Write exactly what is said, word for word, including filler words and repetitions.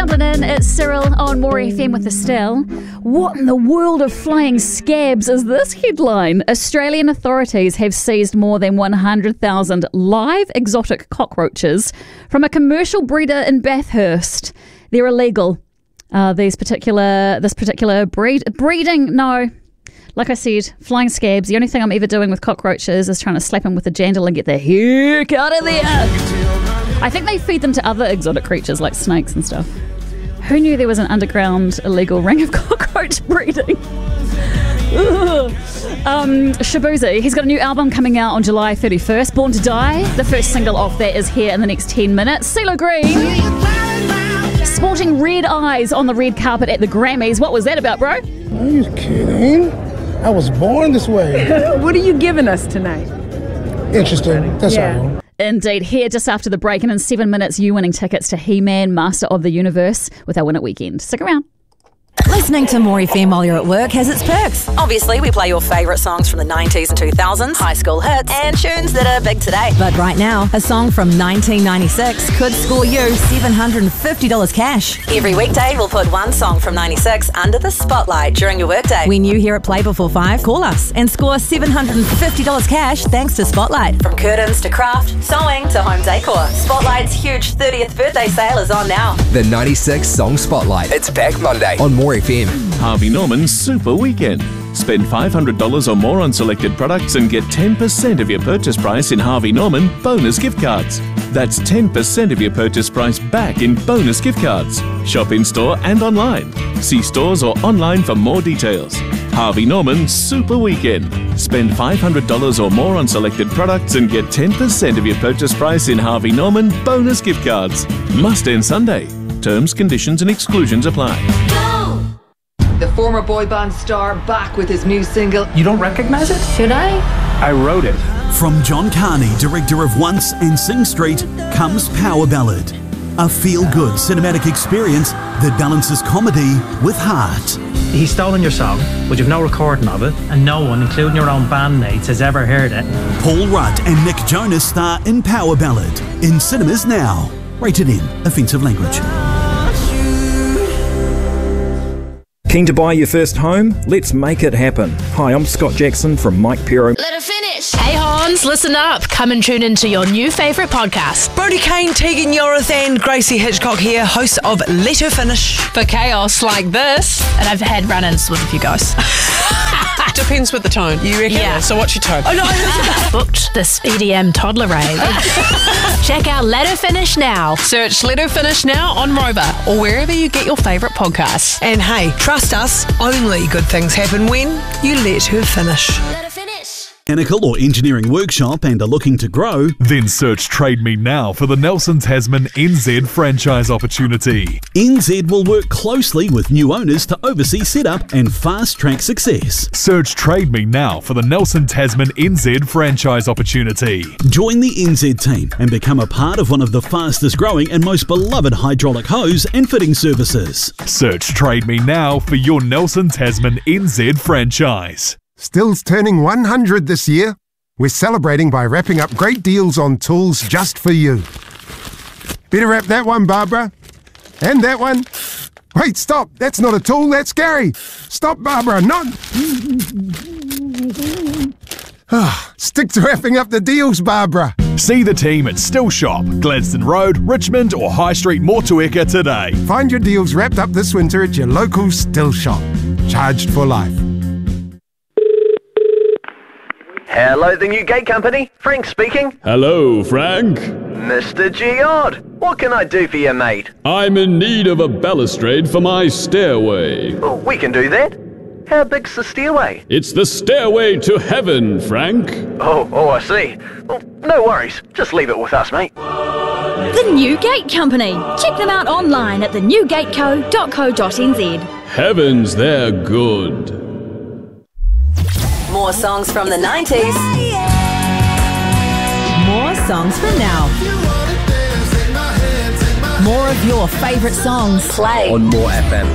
Jumping in, it's Cyril on More F M with Estelle. What in the world of flying scabs is this headline? Australian authorities have seized more than one hundred thousand live exotic cockroaches from a commercial breeder in Bathurst. They're illegal. Uh, these particular, this particular breed, breeding, no. Like I said, flying scabs, the only thing I'm ever doing with cockroaches is trying to slap them with a jandal and get the heck out of there. I think they feed them to other exotic creatures like snakes and stuff. Who knew there was an underground illegal ring of cockroach breeding? um, Shaboozey, he's got a new album coming out on July thirty-first, Born to Die. The first single off that is here in the next ten minutes. CeeLo Green, sporting red eyes on the red carpet at the Grammys. What was that about, bro? Are you kidding? I was born this way. What are you giving us tonight? Interesting. That's Yeah. all. Indeed, here just after the break, and in seven minutes, you winning tickets to He-Man, Master of the Universe with our Win It Weekend. Stick around. Listening to More F M while you're at work has its perks. Obviously, we play your favourite songs from the nineties and two thousands, high school hits, and tunes that are big today. But right now, a song from nineteen ninety-six could score you seven hundred fifty dollars cash. Every weekday, we'll put one song from ninety-six under the spotlight during your workday. When you hear it play before five, call us and score seven hundred fifty dollars cash thanks to Spotlight. From curtains to craft, sewing to home decor, Spotlight's huge thirtieth birthday sale is on now. The ninety-six Song Spotlight. It's back Monday on More F M. Harvey Norman's Super Weekend. Spend five hundred dollars or more on selected products and get ten percent of your purchase price in Harvey Norman bonus gift cards. That's ten percent of your purchase price back in bonus gift cards. Shop in store and online. See stores or online for more details. Harvey Norman Super Weekend. Spend five hundred dollars or more on selected products and get ten percent of your purchase price in Harvey Norman bonus gift cards. Must end Sunday. Terms, conditions and exclusions apply. The former boy band star back with his new single. You don't recognize it? Should I? I wrote it. From John Carney, director of Once and Sing Street, comes Power Ballad. A feel-good cinematic experience that balances comedy with heart. He's stolen your song, but you've no recording of it, and no one, including your own bandmates, has ever heard it. Paul Rudd and Nick Jonas star in Power Ballad. In cinemas now. Rated M. Offensive language. Keen to buy your first home? Let's make it happen. Hi, I'm Scott Jackson from Mike Pero. Let her finish. Hey Hans, listen up. Come and tune into your new favourite podcast. Brody Kane, Tegan Yorith and Gracie Hitchcock here, hosts of Let Her Finish. For chaos like this. And I've had run-ins with a few guys. Depends with the tone. You reckon? Yeah. So what's your tone? Oh no, I booked this E D M toddler rave. Check out Let Her Finish now. Search Let Her Finish now on Rover or wherever you get your favourite podcasts. And hey, trust us, only good things happen when you let her finish. Let her finish. Mechanical or engineering workshop and are looking to grow? Then search Trade Me Now for the Nelson Tasman N Z franchise opportunity. N Z will work closely with new owners to oversee setup and fast-track success. Search Trade Me Now for the Nelson Tasman N Z franchise opportunity. Join the N Z team and become a part of one of the fastest growing and most beloved hydraulic hose and fitting services. Search Trade Me Now for your Nelson Tasman N Z franchise. Still's turning one hundred this year. We're celebrating by wrapping up great deals on tools just for you. Better wrap that one, Barbara. And that one. Wait, stop. That's not a tool, that's Gary. Stop, Barbara, not... Oh, stick to wrapping up the deals, Barbara. See the team at Still Shop, Gladstone Road, Richmond or High Street, Motueka today. Find your deals wrapped up this winter at your local Still Shop. Charged for life. Hello, the New Gate Company. Frank speaking. Hello, Frank. Mister Giard, what can I do for you, mate? I'm in need of a balustrade for my stairway. Oh, we can do that. How big's the stairway? It's the stairway to heaven, Frank. Oh, oh, I see. Well, no worries. Just leave it with us, mate. The New Gate Company. Check them out online at the new gate co dot co dot n z. Heavens, they're good. More songs from the nineties. More songs from now. More of your favourite songs. Play on More F M.